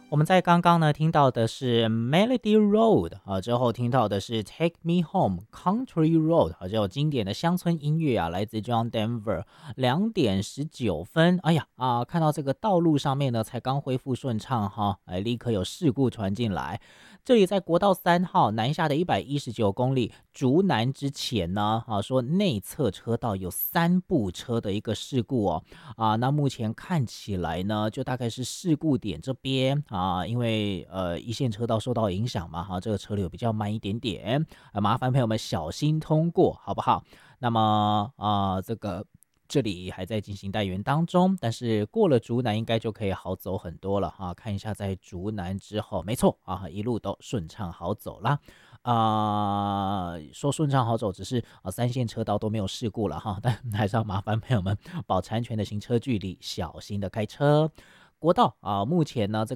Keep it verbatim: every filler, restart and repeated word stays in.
我们在刚刚呢听到的是 Melody Road 啊，之后听到的是 Take Me Home Country Road 啊，这首经典的乡村音乐啊，来自 John Denver。两点十九分，哎呀啊，看到这个道路上面呢才刚恢复顺畅哈，哎，立刻有事故传进来。这里在国道三号南下的一百一十九公里竹南之前呢，啊，说内侧车道有三部车的一个事故哦，啊，那目前看起来呢，就大概是事故点这边啊，因为呃一线车道受到影响嘛，哈、这个车流比较慢一点点，啊，麻烦朋友们小心通过，好不好？那么啊、这个这里还在进行待援当中，但是过了竹南应该就可以好走很多了哈、看一下在竹南之后，没错啊，一路都顺畅好走啦。啊、说顺畅好走，只是啊、三线车道都没有事故了哈，但还是要麻烦朋友们保持安全的行车距离，小心的开车。国道啊、目前呢这